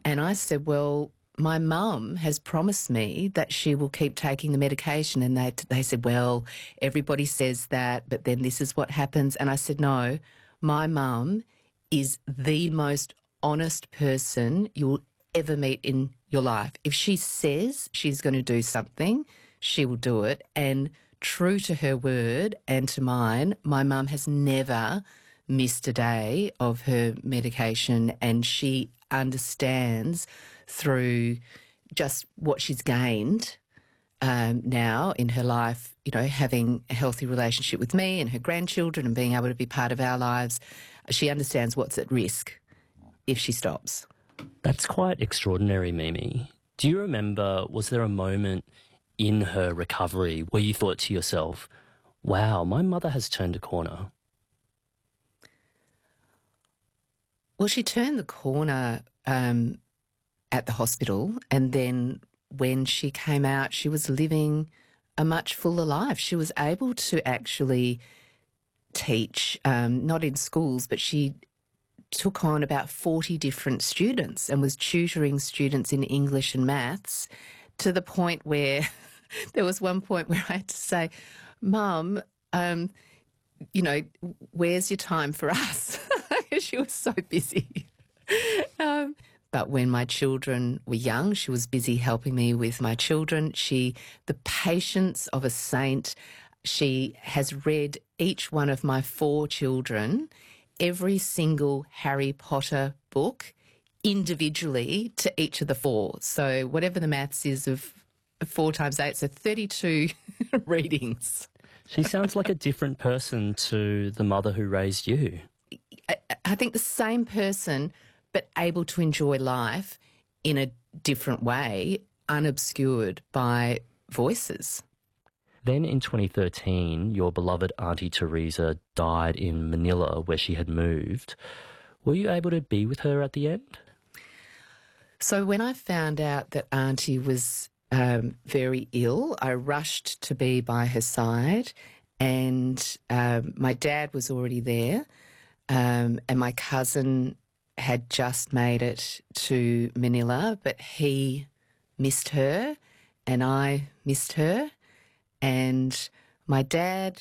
And I said, well, my mum has promised me that she will keep taking the medication. And they said, well, everybody says that, but then this is what happens. And I said, no, my mum is the most honest person you'll ever meet in your life. If she says she's going to do something, she will do it. And true to her word and to mine, my mum has never missed a day of her medication, and she understands through just what she's gained now in her life, you know, having a healthy relationship with me and her grandchildren and being able to be part of our lives. She understands what's at risk if she stops. That's quite extraordinary, Mimi. Do you remember, was there a moment in her recovery where you thought to yourself, wow, my mother has turned a corner? Well, she turned the corner at the hospital, and then when she came out, she was living a much fuller life. She was able to actually teach, not in schools, but she took on about 40 different students and was tutoring students in English and maths, to the point where there was one point where I had to say, Mum, you know, where's your time for us? She was so busy. But when my children were young, she was busy helping me with my children. The patience of a saint. She has read each one of my 4 children every single Harry Potter book individually to each of the 4. So whatever the maths is of 4 times 8, so 32 readings. She sounds like a different person to the mother who raised you. I think the same person, but able to enjoy life in a different way, unobscured by voices. Then in 2013, your beloved Auntie Teresa died in Manila, where she had moved. Were you able to be with her at the end? So when I found out that Auntie was very ill, I rushed to be by her side, and my dad was already there, and my cousin had just made it to Manila, but he missed her and I missed her. And my dad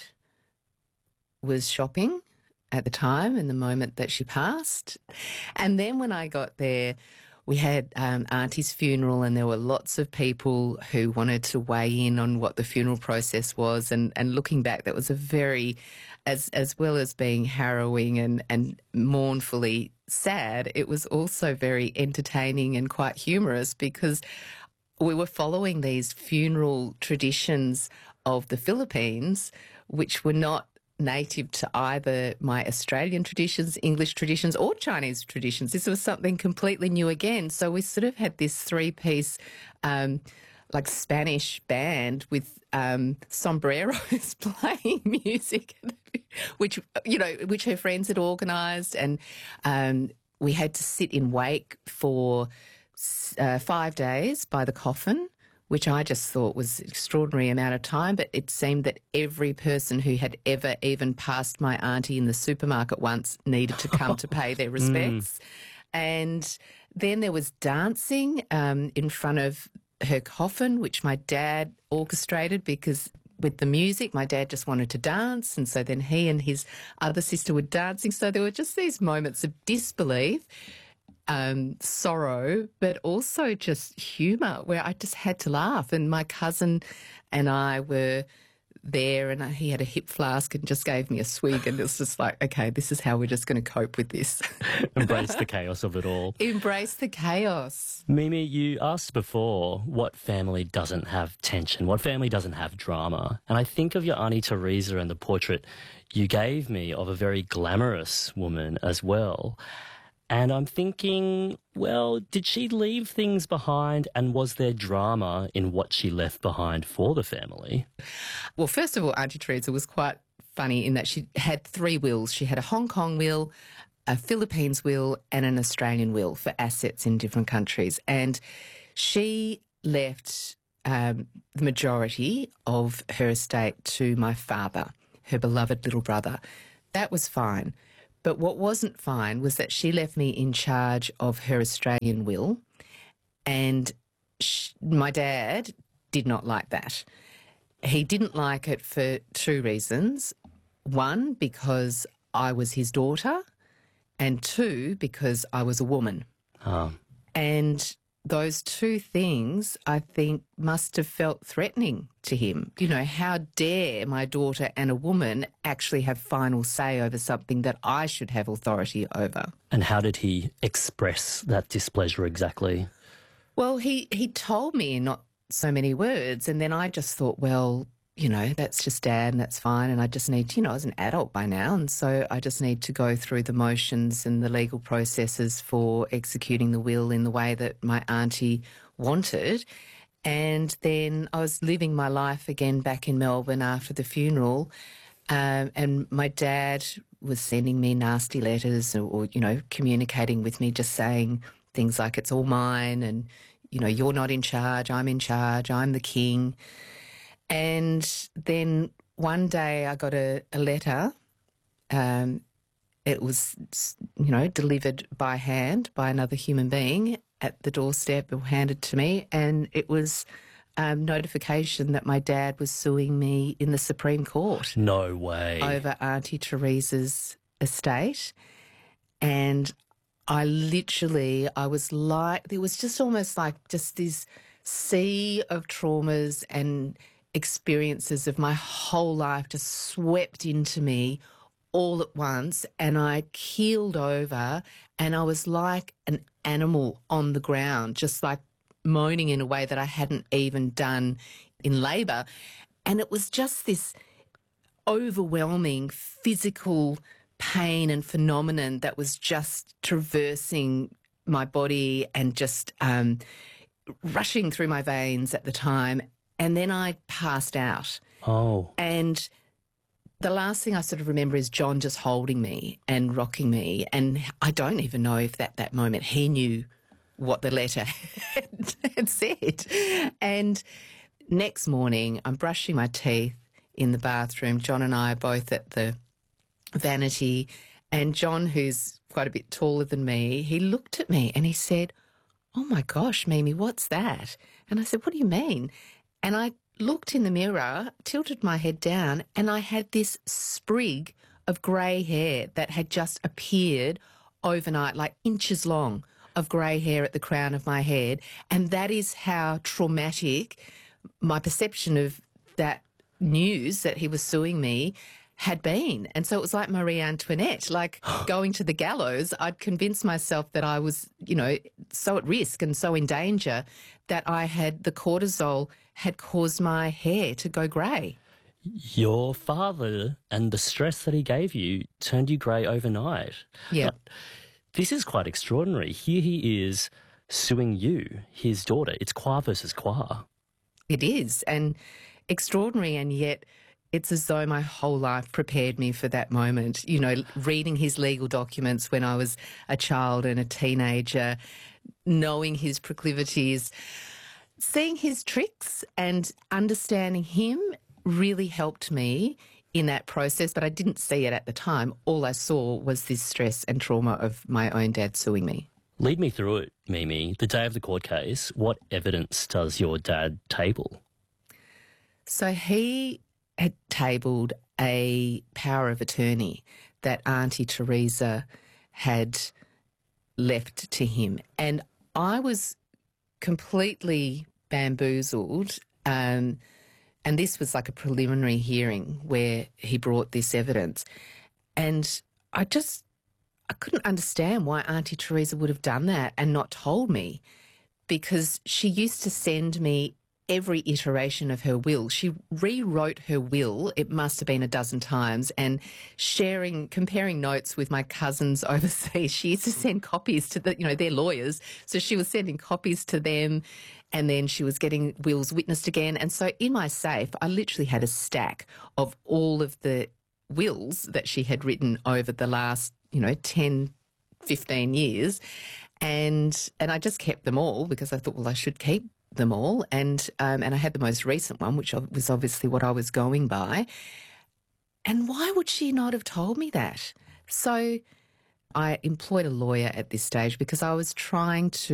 was shopping at the time in the moment that she passed. And then when I got there, we had Auntie's funeral, and there were lots of people who wanted to weigh in on what the funeral process was. And looking back, that was a very, as well as being harrowing and mournfully sad, it was also very entertaining and quite humorous, because we were following these funeral traditions of the Philippines, which were not native to either my Australian traditions, English traditions, or Chinese traditions. This was something completely new again. So we sort of had this 3-piece like Spanish band with sombreros playing music, which her friends had organised, and we had to sit in wake for 5 days by the coffin, which I just thought was an extraordinary amount of time. But it seemed that every person who had ever even passed my auntie in the supermarket once needed to come to pay their respects. And then there was dancing in front of her coffin, which my dad orchestrated, because with the music, my dad just wanted to dance, and so then he and his other sister were dancing. So there were just these moments of disbelief, sorrow, but also just humour, where I just had to laugh. And my cousin and I were there, and he had a hip flask and just gave me a swig, and it was just like, okay, this is how we're just going to cope with this. Embrace the chaos of it all. Embrace the chaos. Mimi, you asked before what family doesn't have tension, what family doesn't have drama. And I think of your Auntie Teresa and the portrait you gave me of a very glamorous woman as well. And I'm thinking, well, did she leave things behind, and was there drama in what she left behind for the family? Well, first of all, Auntie Teresa was quite funny in that she had 3 wills. She had a Hong Kong will, a Philippines will, and an Australian will for assets in different countries. And she left the majority of her estate to my father, her beloved little brother. That was fine. But what wasn't fine was that she left me in charge of her Australian will, And my dad did not like that. He didn't like it for two reasons. One, because I was his daughter, and two, because I was a woman. Um, And those two things, I think, must have felt threatening to him. You know, how dare my daughter and a woman actually have final say over something that I should have authority over? and how did he express that displeasure exactly? Well, he told me in not so many words, and then I just thought, well, you know, that's just Dad and that's fine, and I just need to, you know, I was an adult by now, and so I just need to go through the motions and the legal processes for executing the will in the way that my auntie wanted. And then I was living my life again back in Melbourne after the funeral, and my dad was sending me nasty letters or, you know, communicating with me, just saying things like, it's all mine, and, you know, you're not in charge, I'm in charge, I'm the king. And then one day I got a letter. It was, you know, delivered by hand by another human being at the doorstep or handed to me. And it was notification that my dad was suing me in the Supreme Court No way. over Auntie Teresa's estate. And I was like, there was just almost like just this sea of traumas and experiences of my whole life just swept into me all at once, and I keeled over, and I was like an animal on the ground, just like moaning in a way that I hadn't even done in labour. And it was just this overwhelming physical pain and phenomenon that was just traversing my body and just rushing through my veins at the time. And then I passed out. Oh, And the last thing I sort of remember is John just holding me and rocking me. And I don't even know if at that moment he knew what the letter had said. And next morning, I'm brushing my teeth in the bathroom. John and I are both at the vanity. And John, who's quite a bit taller than me, he looked at me and he said, "Oh my gosh, Mimi, what's that?" And I said, "What do you mean?" And I looked in the mirror, tilted my head down, and I had this sprig of grey hair that had just appeared overnight, like inches long of grey hair at the crown of my head. And that is how traumatic my perception of that news that he was suing me had been. And so it was like Marie Antoinette, like going to the gallows. I'd convinced myself that I was, you know, so at risk and so in danger that the cortisol had caused my hair to go grey. your father and the stress that he gave you turned you grey overnight. Yeah. This is quite extraordinary. Here he is suing you, his daughter. It's Qua versus Qua. It is, and extraordinary, and yet it's as though my whole life prepared me for that moment. You know, reading his legal documents when I was a child and a teenager, knowing his proclivities, seeing his tricks and understanding him really helped me in that process, but I didn't see it at the time. All I saw was this stress and trauma of my own dad suing me. Lead me through it, Mimi. The day of the court case, what evidence does your dad table? So he had tabled a power of attorney that Auntie Teresa had left to him. And I was completely bamboozled. And this was like a preliminary hearing where he brought this evidence. And I couldn't understand why Auntie Teresa would have done that and not told me, because she used to send me every iteration of her will. She rewrote her will, it must have been a dozen times, and comparing notes with my cousins overseas. She used to send copies to their lawyers. So she was sending copies to them, and then she was getting wills witnessed again. And so in my safe, I literally had a stack of all of the wills that she had written over the last, 10, 15 years. And I just kept them all because I thought, well, I should keep them all. And I had the most recent one, which was obviously what I was going by. And why would she not have told me that? So I employed a lawyer at this stage because I was trying to